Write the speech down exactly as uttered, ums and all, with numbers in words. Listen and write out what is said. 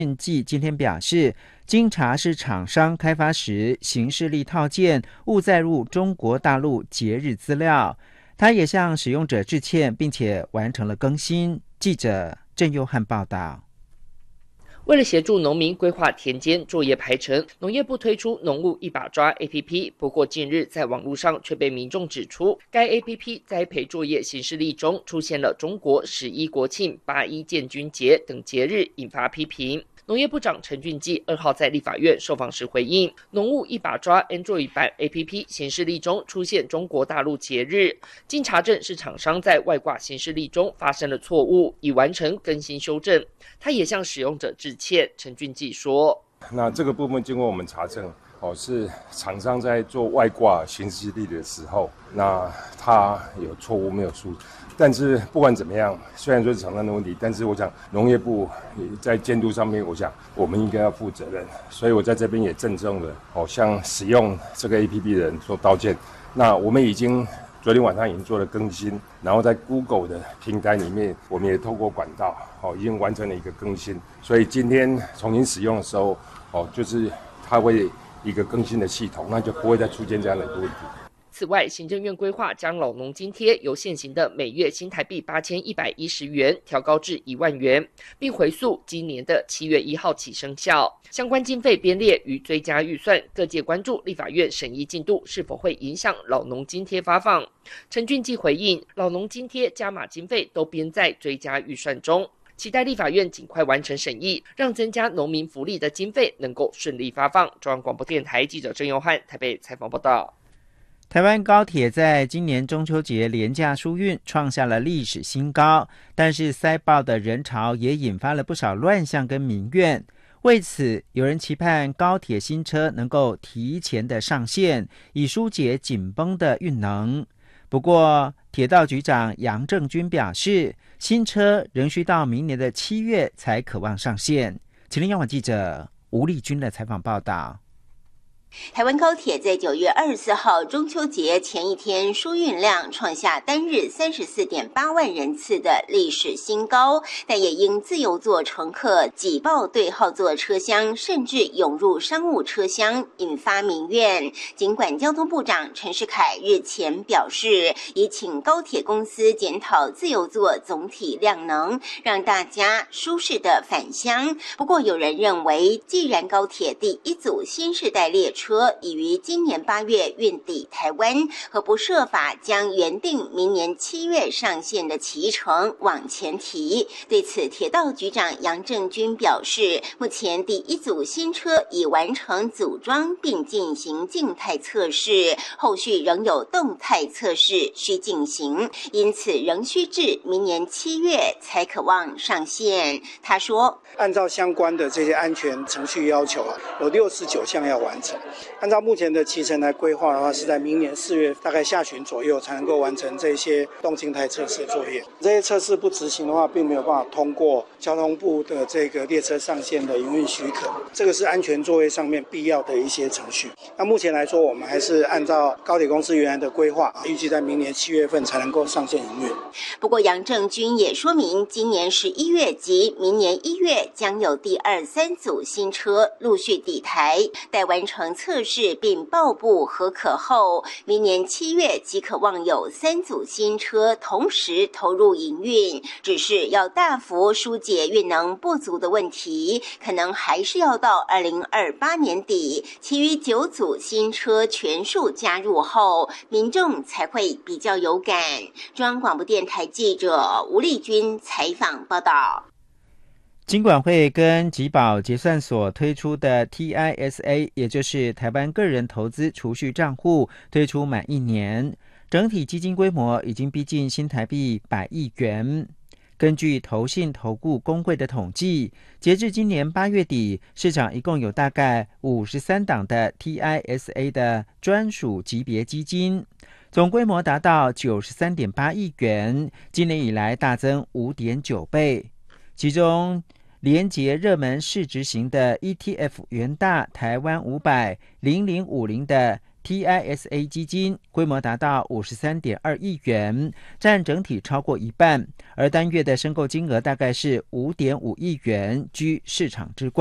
讯记今天表示，经查是厂商开发时行事历套件误载入中国大陆节日资料，他也向使用者致歉，并且完成了更新。记者郑佑汉报道。 为了协助农民规划田间作业排程，农业部推出农务一把抓 A P P。不过近日在网络上却被民众指出，该 A P P 栽培作业行事历中出现了中国十一国庆、八一建军节等节日，引发批评。农业部长陈俊基二号在立法院受访时回应，农务一把抓 Android 版 A P P 行事历中出现中国大陆节日，经查证是厂商在外挂行事历中发生了错误，已完成更新修正。他也向使用者致歉。陈俊基说：“ 那这个部分经过我们查证，哦，是厂商在做外挂行事历的时候，那他有错误没有输。但是不管怎么样，虽然说是厂商的问题，但是我想农业部在监督上面，我想我们应该要负责任。所以我在这边也郑重的哦向使用这个 A P P 的人说道歉。那我们已经昨天晚上已经做了更新，然后在 Google 的平台里面，我们也透过管道哦已经完成了一个更新。所以今天重新使用的时候，哦就是它会一个更新的系统，那就不会再出现这样的问题。” 此外，行政院规划将老农津贴由现行的每月新台币八千一百一十元调高至一万元，并回溯今年的七月一号起生效。相关经费编列于追加预算，各界关注立法院审议进度是否会影响老农津贴发放。陈俊基回应，老农津贴加码经费都编在追加预算中，期待立法院尽快完成审议，让增加农民福利的经费能够顺利发放。中央广播电台记者郑佑汉台北采访报道。 台湾高铁在今年中秋节连假疏运，创下了历史新高，但是塞爆的人潮也引发了不少乱象跟民怨。为此，有人期盼高铁新车能够提前的上线，以疏解紧绷的运能。不过，铁道局长杨正军表示，新车仍需到明年的七月才可望上线。请听央广记者吴丽君的采访报道。 台湾高铁在九月二十四号中秋节前一天输运量创下单日 三十四点八万人次的历史新高，但也因自由座乘客挤爆对号座车厢，甚至涌入商务车厢，引发民怨。尽管交通部长陈世凯日前表示，已请高铁公司检讨自由座总体量能，让大家舒适的返乡。不过有人认为，既然高铁第一组新世代列车车已于今年八月运抵台湾，何不设法将原定明年七月上线的期程往前提？对此，铁道局长杨正军表示，目前第一组新车已完成组装并进行静态测试，后续仍有动态测试需进行，因此仍需至明年七月才可望上线。他说， 按照相关的这些安全程序要求啊，有六十九项要完成。按照目前的期程来规划的话，是在明年四月大概下旬左右才能够完成这些动静态测试作业。这些测试不执行的话，并没有办法通过交通部的这个列车上线的营运许可。这个是安全作业上面必要的一些程序。那目前来说，我们还是按照高铁公司原来的规划，预计在明年七月份才能够上线营运。 不过杨正军也说明，今年十一月及明年一月将有第二、三组新车陆续抵台，待完成测试并报部核可后，明年七月即可望有三组新车同时投入营运。只是要大幅疏解运能不足的问题，可能还是要到二零二八年底，其余九组新车全数加入后，民众才会比较有感。中央广播电台记者吴丽君采访报道。 金管会跟集保结算所推出的 T I S A， 也就是台湾个人投资储蓄账户，推出满一年，整体基金规模已经逼近新台币百亿元。根据投信投顾公会的统计，截至今年八月底，市场一共有大概五十三档的 T I S A 的专属级别基金，总规模达到 九十三点八亿元，今年以来大增 五点九倍。其中连结热门市值型的 E T F 元大台湾五百、零零五零的 T I S A 基金，规模达到五十三点二亿元，占整体超过一半，而单月的申购金额大概是五点五亿元，居市场之冠。